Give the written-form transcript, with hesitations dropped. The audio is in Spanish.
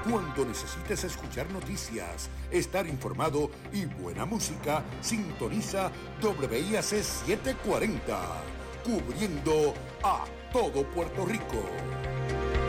Cuando necesites escuchar noticias, estar informado y buena música, sintoniza WIAC 740, cubriendo a todo Puerto Rico.